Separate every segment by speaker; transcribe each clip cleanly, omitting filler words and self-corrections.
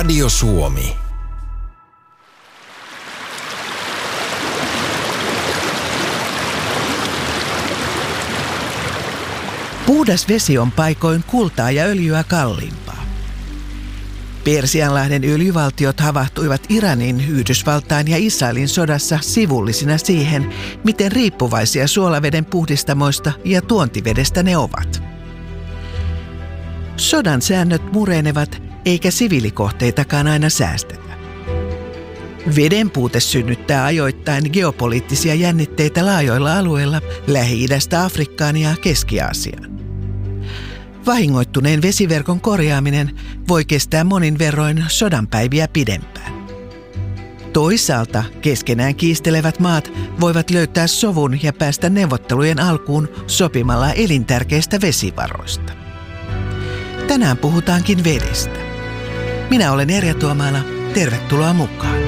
Speaker 1: Radio Suomi.
Speaker 2: Puhdas vesi on paikoin kultaa ja öljyä kalliimpaa. Persianlahden öljyvaltiot havahtuivat Iranin, Yhdysvaltain ja Israelin sodassa sivullisina siihen, miten riippuvaisia suolaveden puhdistamoista ja tuontivedestä ne ovat. Sodan säännöt murenevat, eikä siviilikohteitakaan aina säästetä. Veden puute synnyttää ajoittain geopoliittisia jännitteitä laajoilla alueilla Lähi-idästä Afrikkaan ja Keski-Aasiaan. Vahingoittuneen vesiverkon korjaaminen voi kestää monin verroin sodan päiviä pidempään. Toisaalta keskenään kiistelevät maat voivat löytää sovun ja päästä neuvottelujen alkuun sopimalla elintärkeistä vesivaroista. Tänään puhutaankin vedestä. Minä olen Erja Tuomala. Tervetuloa mukaan.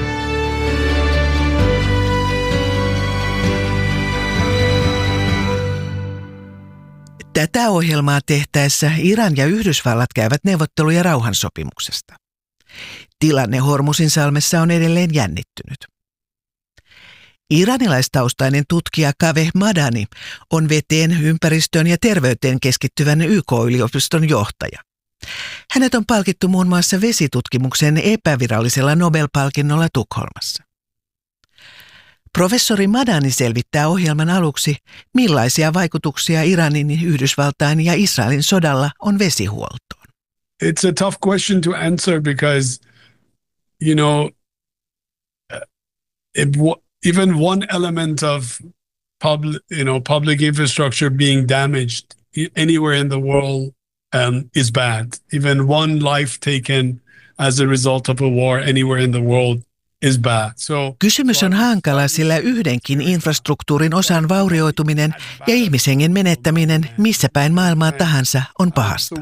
Speaker 2: Tätä ohjelmaa tehtäessä Iran ja Yhdysvallat käyvät neuvotteluja rauhansopimuksesta. Tilanne Hormuzinsalmessa on edelleen jännittynyt. Iranilaistaustainen tutkija Kaveh Madani on veteen, ympäristöön ja terveyteen keskittyvän YK-yliopiston johtaja. Hänet on palkittu muun muassa vesitutkimuksen epävirallisella Nobel-palkinnolla Tukholmassa. Professori Madani selvittää ohjelman aluksi, millaisia vaikutuksia Iranin, Yhdysvaltain ja Israelin sodalla on vesihuoltoon.
Speaker 3: It's a tough question to answer because, even one element of public infrastructure being damaged anywhere in the world is bad. Even one life taken as a result of a war anywhere in the world is bad.
Speaker 2: Kysymys on hankala, sillä yhdenkin infrastruktuurin osan vaurioituminen ja ihmishengen menettäminen missä päin maailmaa tahansa on pahasta.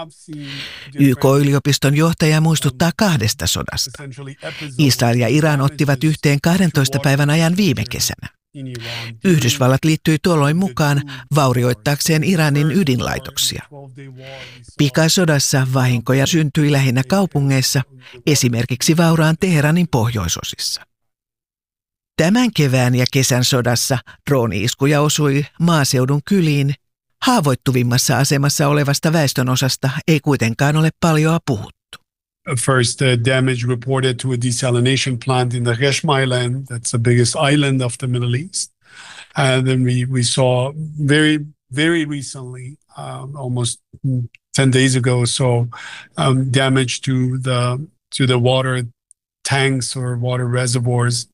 Speaker 2: YK-yliopiston johtaja muistuttaa 2 sodasta. Israel ja Iran ottivat yhteen 12 päivän ajan viime kesänä. Yhdysvallat liittyi tuolloin mukaan vaurioittaakseen Iranin ydinlaitoksia. Pikasodassa vahinkoja syntyi lähinnä kaupungeissa, esimerkiksi vauraan Teheranin pohjoisosissa. Tämän kevään ja kesän sodassa drooni-iskuja osui maaseudun kyliin. Haavoittuvimmassa asemassa olevasta väestönosasta ei kuitenkaan ole paljoa puhuttu.
Speaker 3: First damage reported to a desalination plant in the Reshma Island. That's the biggest island of the Middle East. And then we saw very recently, almost 10 days ago or so, damage to the water tanks or water reservoirs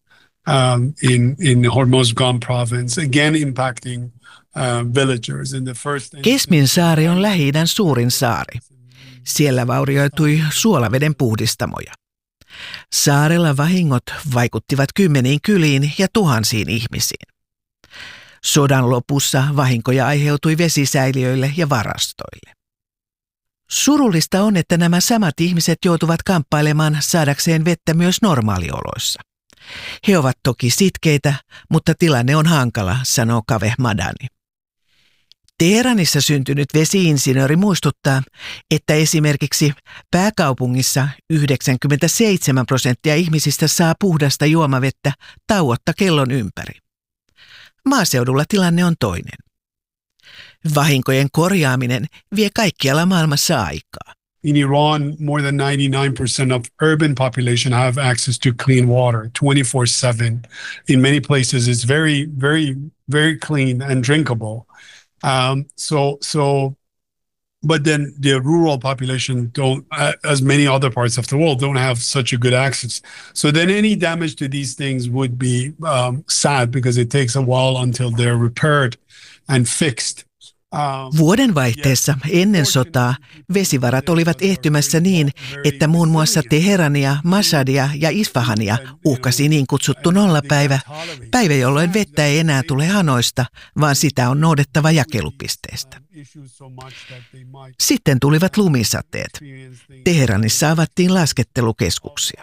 Speaker 3: in Hormozgan province, again impacting villagers. In the first
Speaker 2: Kesmin saari on Lähi-idän suurin saari. Siellä vaurioitui suolaveden puhdistamoja. Saarella vahingot vaikuttivat 10 kyliin ja tuhansiin ihmisiin. Sodan lopussa vahinkoja aiheutui vesisäiliöille ja varastoille. Surullista on, että nämä samat ihmiset joutuvat kamppailemaan saadakseen vettä myös normaalioloissa. He ovat toki sitkeitä, mutta tilanne on hankala, sanoo Kaveh Madani. Teheranissa syntynyt vesi-insinööri muistuttaa, että esimerkiksi pääkaupungissa 97% ihmisistä saa puhdasta juomavettä tauotta kellon ympäri. Maaseudulla tilanne on toinen. Vahinkojen korjaaminen vie kaikkialla maailmassa aikaa.
Speaker 3: In Iran, more than 99% of urban population have access to clean water 24/7. In many places it's very clean and drinkable. But then the rural population don't, as many other parts of the world, don't have such a good access. So then any damage to these things would be sad because it takes a while until they're repaired and fixed.
Speaker 2: Vuodenvaihteessa ennen sotaa vesivarat olivat ehtymässä niin, että muun muassa Teherania, Mashadia ja Isfahania uhkasi niin kutsuttu nollapäivä, päivä jolloin vettä ei enää tule hanoista, vaan sitä on noudettava jakelupisteestä. Sitten tulivat lumisateet. Teheranissa avattiin laskettelukeskuksia.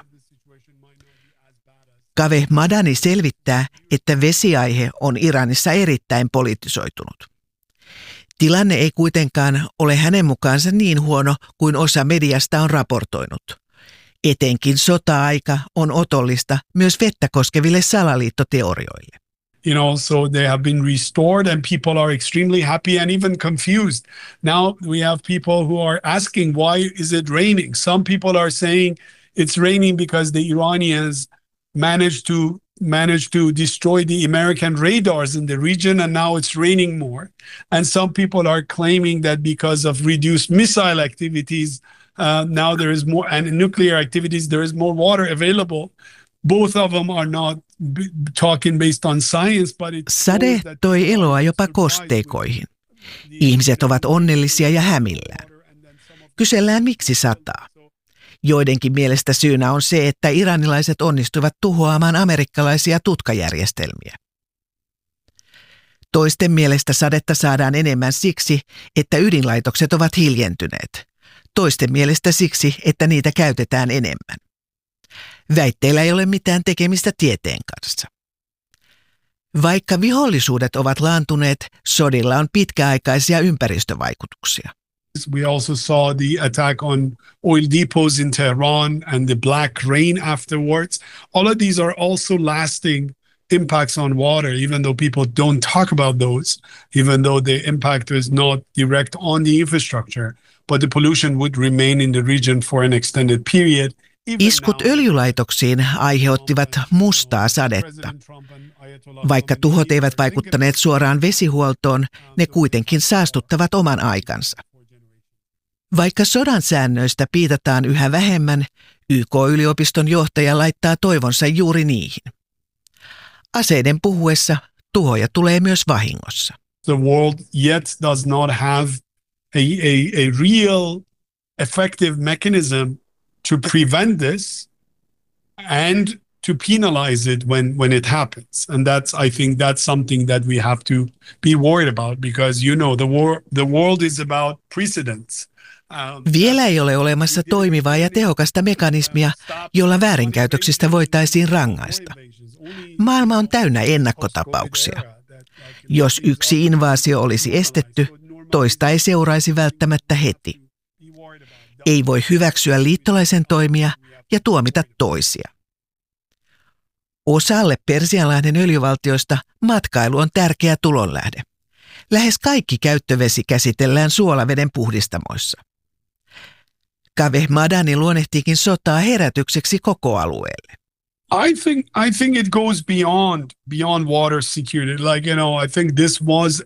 Speaker 2: Kaveh Madani selvittää, että vesiaihe on Iranissa erittäin politisoitunut. Tilanne ei kuitenkaan ole hänen mukaansa niin huono kuin osa mediasta on raportoinut. Etenkin sota-aika on otollista myös vettä koskeville salaliittoteorioille.
Speaker 3: So they have been restored and people are extremely happy and even confused. Now we have people who are asking, why is it raining? Some people are saying it's raining because the Iranians managed to destroy the American radars in the region and now it's raining more. And some people are claiming that because of reduced missile activities, now there is more, and nuclear activities, there is more water available. Both of them are not talking based on science, but
Speaker 2: Sade toi eloa jopa kosteikoihin. Ihmiset ovat onnellisia ja hämillään. Kysellään, miksi sataa. Joidenkin mielestä syynä on se, että iranilaiset onnistuivat tuhoamaan amerikkalaisia tutkajärjestelmiä. Toisten mielestä sadetta saadaan enemmän siksi, että ydinlaitokset ovat hiljentyneet. Toisten mielestä siksi, että niitä käytetään enemmän. Väitteillä ei ole mitään tekemistä tieteen kanssa. Vaikka vihollisuudet ovat laantuneet, sodilla on pitkäaikaisia ympäristövaikutuksia.
Speaker 3: We also saw the attack on oil depots in Tehran and the black rain afterwards. All of these are also lasting impacts on water, even though people don't talk about those, even though the impact is not direct on the infrastructure, but the pollution would remain in the region for an extended period.
Speaker 2: Iskut öljylaitoksiin aiheuttivat mustaa sadetta. Vaikka tuhot eivät vaikuttaneet suoraan vesihuoltoon, ne kuitenkin saastuttavat oman aikansa. Vaikka sodan säännöistä piitataan yhä vähemmän, YK-yliopiston johtaja laittaa toivonsa juuri niihin. Aseiden puhuessa tuhoja tulee myös vahingossa.
Speaker 3: The world yet does not have a real effective mechanism to prevent this and to penalize it when it happens. And I think that's something that we have to be worried about because the world is about precedents.
Speaker 2: Vielä ei ole olemassa toimivaa ja tehokasta mekanismia, jolla väärinkäytöksistä voitaisiin rangaista. Maailma on täynnä ennakkotapauksia. Jos yksi invaasio olisi estetty, toista ei seuraisi välttämättä heti. Ei voi hyväksyä liittolaisen toimia ja tuomita toisia. Osalle Persianlahden öljyvaltioista matkailu on tärkeä tulonlähde. Lähes kaikki käyttövesi käsitellään suolaveden puhdistamoissa. Kaveh Madani luonnehtiikin sotaa herätykseksi koko alueelle.
Speaker 3: I think it goes beyond water security. I think this was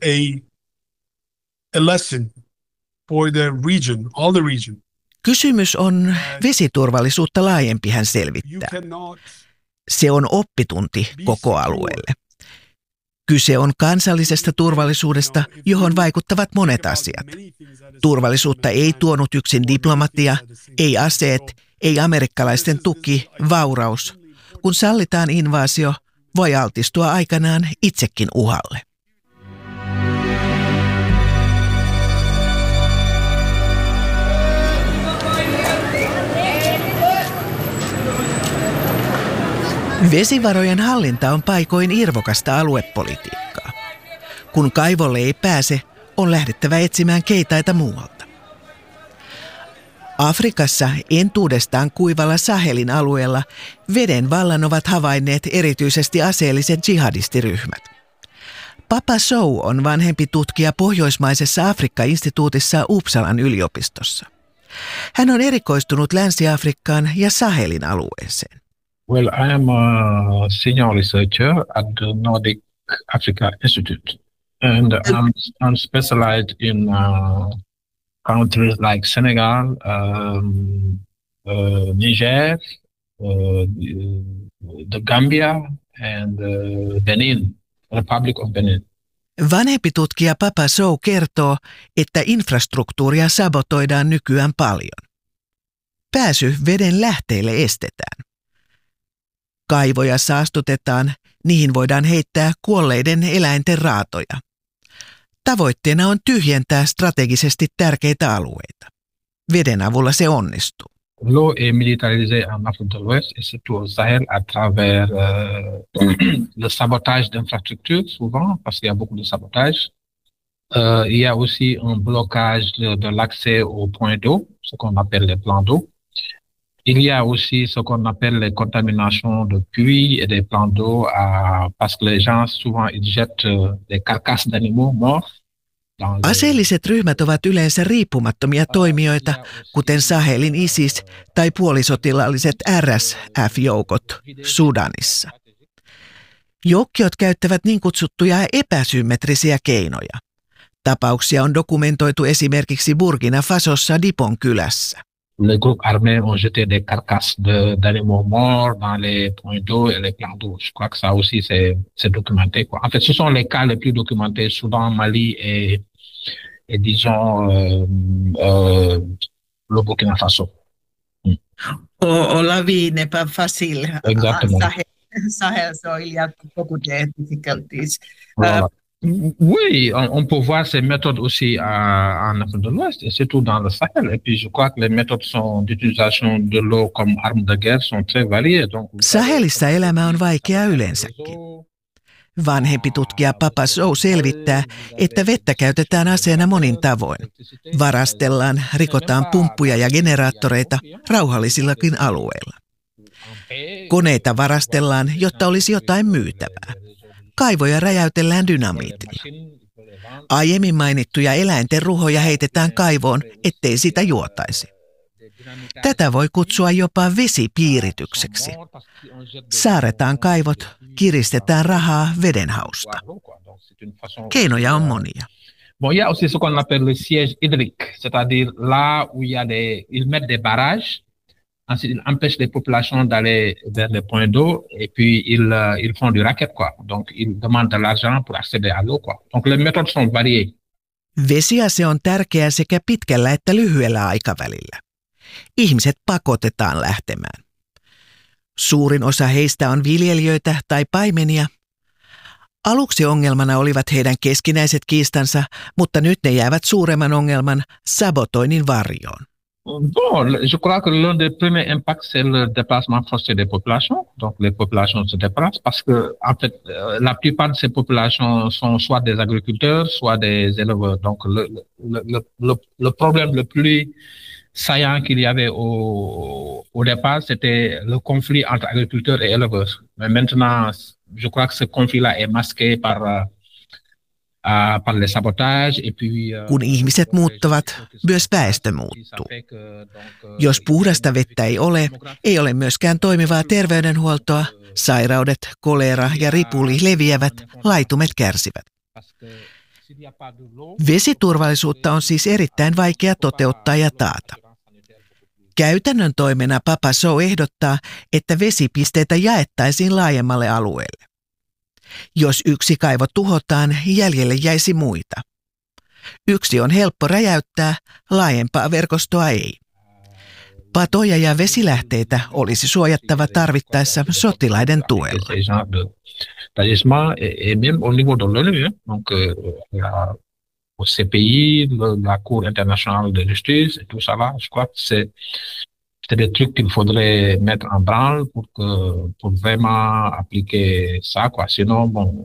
Speaker 3: a lesson for the region, all the region.
Speaker 2: Kysymys on vesiturvallisuutta laajempi, hän selvittää. Se on oppitunti koko alueelle. Kyse on kansallisesta turvallisuudesta, johon vaikuttavat monet asiat. Turvallisuutta ei tuonut yksin diplomatia, ei aseet, ei amerikkalaisten tuki, vauraus. Kun sallitaan invaasio, voi altistua aikanaan itsekin uhalle. Vesivarojen hallinta on paikoin irvokasta aluepolitiikkaa. Kun kaivolle ei pääse, on lähdettävä etsimään keitaita muualta. Afrikassa entuudestaan kuivalla Sahelin alueella veden vallan ovat havainneet erityisesti aseelliset jihadistiryhmät. Papa Sow on vanhempi tutkija pohjoismaisessa Afrikka-instituutissa Uppsalan yliopistossa. Hän on erikoistunut Länsi-Afrikkaan ja Sahelin alueeseen.
Speaker 1: Well, I am a senior researcher at the Nordic Africa Institute, and I'm specialized in countries like Senegal, Niger, the Gambia, and Benin, Republic of Benin.
Speaker 2: Vanhempi tutkija Papa Sow kertoo, että infrastruktuuria sabotoidaan nykyään paljon. Pääsy veden lähteille estetään. Kaivoja saastutetaan, niihin voidaan heittää kuolleiden eläinten raatoja. Tavoitteena on tyhjentää strategisesti tärkeitä alueita. Veden avulla se onnistuu.
Speaker 1: L'eau est militarisée en Afrique de l'Ouest et surtout au Sahel à travers le sabotage d'infrastructures souvent, parce qu'il y a beaucoup de sabotage. Il y a aussi un blocage de l'accès aux points d'eau, ce qu'on appelle les plans d'eau. Il y a aussi ce qu'on appelle les contaminations de puits et des plans d'eau parce que les gens souvent ils jettent des carcasses d'animaux morts.
Speaker 2: Aseelliset ryhmät ovat yleensä riippumattomia toimijoita, kuten Sahelin ISIS tai puolisotilaalliset RSF-joukot Sudanissa. Joukkiot käyttävät niin kutsuttuja epäsymmetrisiä keinoja. Tapauksia on dokumentoitu esimerkiksi Burkina Fasossa Dipon kylässä.
Speaker 1: Les groupes armés ont jeté des carcasses d'animaux morts dans les points d'eau et les plans d'eau. Je crois que ça aussi c'est documenté, quoi. En fait, ce sont les cas les plus documentés, Soudan, Mali et disons le Burkina Faso.
Speaker 4: Au la vie n'est pas facile.
Speaker 1: Exactement.
Speaker 4: Sahel, so il y a beaucoup de difficultés.
Speaker 1: Voilà. Oui, on peut voir ces méthodes aussi en Afrique de l'Ouest, et surtout dans le Sahel. Et puis je crois que les méthodes d'utilisation de l'eau comme arme de guerre sont très variées. Donc,
Speaker 2: Sahelissa elämä on vaikea yleensäkin. Vanhempi tutkija Papa Sow selvittää, että vettä käytetään aseena monin tavoin. Varastellaan, rikotaan pumppuja ja generaattoreita rauhallisillakin alueilla. Koneita varastellaan, jotta olisi jotain myytävää. Kaivoja räjäytellään dynamiitilla. Aiemmin mainittuja eläinten ruhoja heitetään kaivoon, ettei sitä juotaisi. Tätä voi kutsua jopa vesipiiritykseksi. Saaretaan kaivot, kiristetään rahaa vedenhausta. Keinoja on monia.
Speaker 1: Bon, il y a aussi ce qu'on appelle le siège hydrique, c'est-à-dire là où ils mettent des barrages. Ensuite, ils empêchent les populations d'aller vers les points d'eau et puis ils font du racket, quoi. Donc, ils demandent de l'argent pour accéder à l'eau, quoi. Donc, les méthodes sont variées.
Speaker 2: Vesiase on tärkeä sekä pitkällä että lyhyellä aikavälillä. Ihmiset pakotetaan lähtemään. Suurin osa heistä on viljelijöitä tai paimenia. Aluksi ongelmana olivat heidän keskinäiset kiistansa, mutta nyt ne jäävät suuremman ongelman sabotoinnin varjoon.
Speaker 1: Bon, je crois que l'un des premiers impacts, c'est le déplacement forcé des populations. Donc, les populations se déplacent parce que, en fait, la plupart de ces populations sont soit des agriculteurs, soit des éleveurs. Donc, le problème le plus saillant qu'il y avait au départ, c'était le conflit entre agriculteurs et éleveurs. Mais maintenant, je crois que ce conflit-là est masqué par les sabotages et puis
Speaker 2: kun ihmiset muuttavat, myös väestö muuttuu. Jos puhdasta vettä ei ole myöskään toimivaa terveydenhuoltoa, sairaudet, kolera ja ripuli leviävät, laitumet kärsivät. Vesiturvallisuutta on siis erittäin vaikea toteuttaa ja taata. Käytännön toimena Papa Sow ehdottaa, että vesipisteitä jaettaisiin laajemmalle alueelle. Jos yksi kaivo tuhotaan, jäljelle jäisi muita. Yksi on helppo räjäyttää, laajempaa verkostoa ei. Patoja ja vesilähteitä olisi suojattava tarvittaessa sotilaiden tuella.
Speaker 1: Au CPI, la Cour internationale de justice, et tout ça là, je crois que c'est des trucs qu'il faudrait mettre en branle pour vraiment appliquer ça, quoi. Sinon, bon,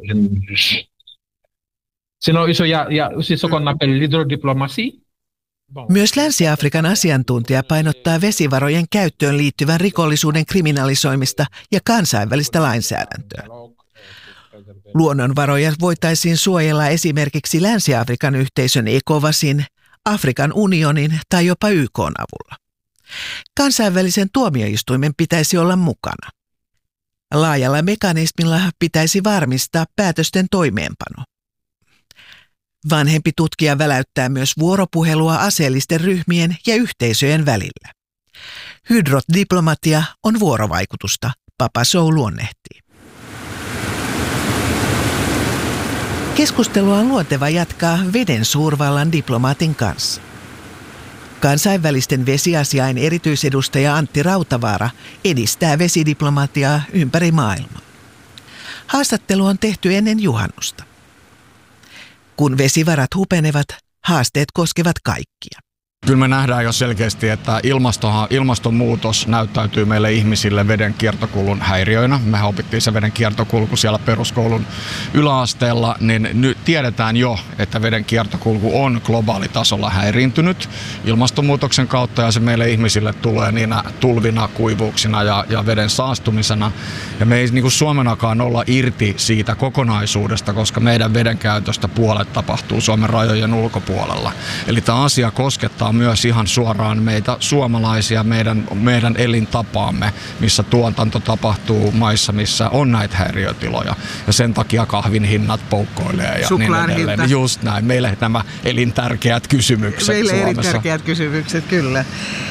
Speaker 1: sinon, il y a aussi ce qu'on appelle l'hydrodiplomatie.
Speaker 2: Myös Länsi-Afrikan asiantuntija painottaa vesivarojen käyttöön liittyvän rikollisuuden kriminalisoimista ja kansainvälistä lainsäädäntöä. Luonnonvaroja voitaisiin suojella esimerkiksi Länsi-Afrikan yhteisön ECOWASin, Afrikan unionin tai jopa YK:n avulla. Kansainvälisen tuomioistuimen pitäisi olla mukana. Laajalla mekanismilla pitäisi varmistaa päätösten toimeenpano. Vanhempi tutkija väläyttää myös vuoropuhelua aseellisten ryhmien ja yhteisöjen välillä. Hydrodiplomatia on vuorovaikutusta, Papa Sow luonnehtii. Keskustelua on luonteva jatkaa veden suurvallan diplomaatin kanssa. Kansainvälisten vesiasiain erityisedustaja Antti Rautavaara edistää vesidiplomatiaa ympäri maailmaa. Haastattelu on tehty ennen juhannusta. Kun vesivarat hupenevat, haasteet koskevat kaikkia.
Speaker 5: Kyllä me nähdään jo selkeästi, että ilmastonmuutos näyttäytyy meille ihmisille veden kiertokulun häiriöinä. Mehän opittiin se veden kiertokulku siellä peruskoulun yläasteella, niin nyt tiedetään jo, että veden kiertokulku on globaalitasolla häiriintynyt ilmastonmuutoksen kautta ja se meille ihmisille tulee niinä tulvina, kuivuuksina ja veden saastumisena. Ja me ei niin kuin Suomenakaan olla irti siitä kokonaisuudesta, koska meidän veden käytöstä puolet tapahtuu Suomen rajojen ulkopuolella. Eli tämä asia koskettaa myös ihan suoraan meitä suomalaisia, meidän elintapaamme, missä tuotanto tapahtuu maissa, missä on näitä häiriötiloja. Ja sen takia kahvin hinnat poukkoilee ja niin edelleen. Just näin. Meille nämä elintärkeät kysymykset
Speaker 2: Meille
Speaker 5: Suomessa.
Speaker 2: elintärkeät kysymykset, kyllä.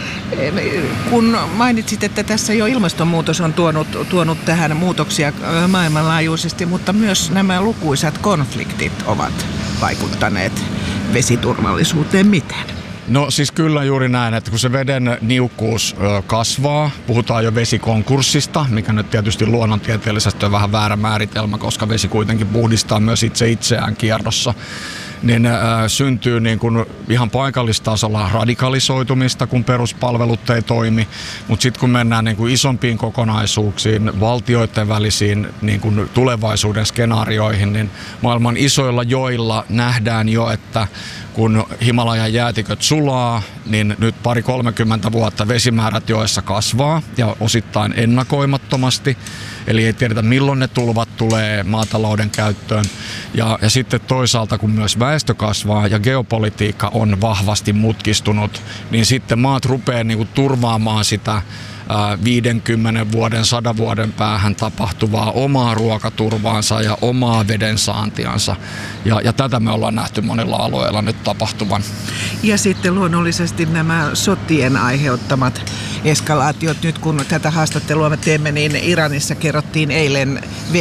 Speaker 2: Kun mainitsit, että tässä jo ilmastonmuutos on tuonut tähän muutoksia maailmanlaajuisesti, mutta myös nämä lukuisat konfliktit ovat vaikuttaneet vesiturvallisuuteen. Miten?
Speaker 5: No siis kyllä juuri näin, että kun se veden niukkuus kasvaa, puhutaan jo vesikonkurssista, mikä nyt tietysti luonnontieteellisesti on vähän väärä määritelmä, koska vesi kuitenkin puhdistaa myös itseään kierrossa, niin syntyy niin kuin ihan paikallistasolla radikalisoitumista, kun peruspalvelut ei toimi, mutta sitten kun mennään niin kuin isompiin kokonaisuuksiin, valtioiden välisiin niin kuin tulevaisuuden skenaarioihin, niin maailman isoilla joilla nähdään jo, että kun Himalajan jäätiköt sulaa, niin nyt 30 vuotta vesimäärät joessa kasvaa ja osittain ennakoimattomasti. Eli ei tiedetä milloin ne tulvat tulee maatalouden käyttöön. Ja sitten toisaalta kun myös väestö kasvaa ja geopolitiikka on vahvasti mutkistunut, niin sitten maat rupeaa niinku turvaamaan sitä 50 vuoden, 100 vuoden päähän tapahtuvaa omaa ruokaturvaansa ja omaa veden saantiansa. Ja tätä me ollaan nähty monilla alueilla nyt tapahtuvan.
Speaker 2: Ja sitten luonnollisesti nämä sotien aiheuttamat eskalaatiot. Nyt kun tätä haastattelua me teemme, niin Iranissa kerrottiin eilen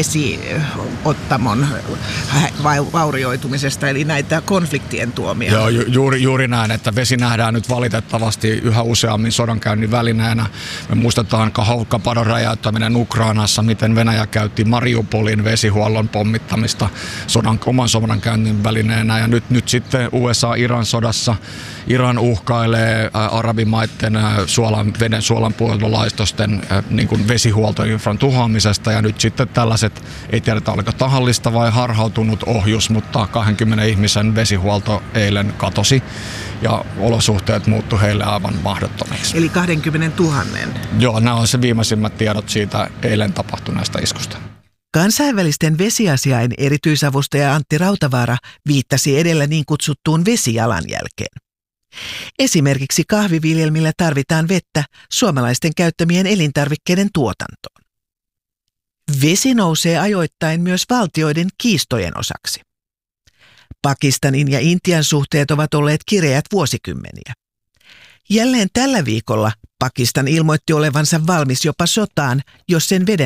Speaker 2: vesiottamon vaurioitumisesta, eli näitä konfliktien tuomia.
Speaker 5: Joo, juuri näin, että vesi nähdään nyt valitettavasti yhä useammin sodankäynnin välineenä. Me muistetaan Kahovkapadon räjäyttäminen Ukrainassa, miten Venäjä käytti Mariupolin vesihuollon pommittamista oman sodankäynnin välineenä. Ja nyt sitten USA-Iran sodassa Iran uhkailee arabimaiden veden suolanpuoltolaitosten niin kuin vesihuoltoinfran tuhoamisesta. Ja nyt sitten tällaiset, ei tiedetä oliko tahallista vai harhautunut ohjus, mutta 20 ihmisen vesihuolto eilen katosi. Ja olosuhteet muuttui heille aivan mahdottomiksi.
Speaker 2: Eli 20 000.
Speaker 5: Joo, nämä on se viimeisimmät tiedot siitä eilen tapahtuneesta iskusta.
Speaker 2: Kansainvälisten vesiasiain erityisavustaja Antti Rautavaara viittasi edellä niin kutsuttuun vesijalanjälkeen. Esimerkiksi kahviviljelmillä tarvitaan vettä suomalaisten käyttämien elintarvikkeiden tuotantoon. Vesi nousee ajoittain myös valtioiden kiistojen osaksi. Pakistanin ja Intian suhteet ovat olleet kireät vuosikymmeniä. Jälleen tällä viikolla Pakistan ilmoitti olevansa valmis jopa sotaan, jos sen veden